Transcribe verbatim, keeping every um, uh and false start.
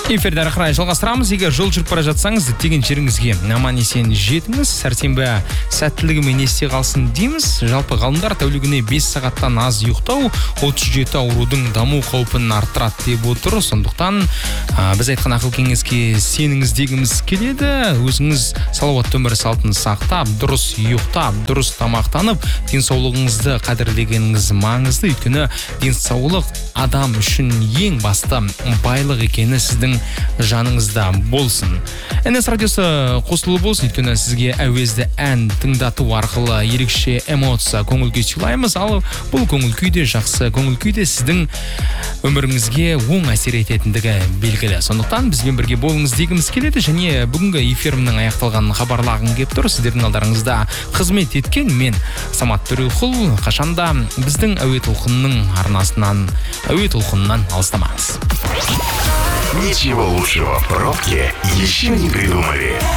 Эфирді әрі қарай жалғастырамыз. Егер жол жүріп бара жатсаңыз, діттеген жеріңізге аман есен жетіңіз. Сәрсенбі сәттілігімен есте қалсын дейміз. Жалпы ғалымдар тәулігіне бес сағаттан аз ұйықтау отыз жеті аурудың даму қаупін арттырады деп отыр. Сондықтан ә, біз айтқан ақыл кеңеске сеніңіз дегіміз келеді. Өзіңіз салауатты өмір салтын сақтап, дұрыс ұйықтап, дұрыс тамақтанып, денсаулығыңызды қадірлегеніңіз маңызды. Өйткені денсаулық адам үшін ең басты байлық екені сіздің жаныңызда болсын. эн эс радиосы қосылу болсын, өйткені сізге әуезді ән тыңдату арқылы ерекше эмоция, көңіл күй сыйлаймыз. Ал бұл көңіл күй де жақсы, көңіл күй де сіздің өміріңізге оң әсер ететіндігі белгілі. Сондықтан бізбен бірге болыңыз дегіміз келеді, және бүгінгі эфирімнің аяқталғанын хабарлағым келіп тұр. Сіздердің алдарыңызда қызмет еткен мен Самат Төреқұл. Қашанда біздің әуе толқынының арнасынан, әуе толқынынан алыстамаңыз. Ничего лучшего в пробке еще не придумали.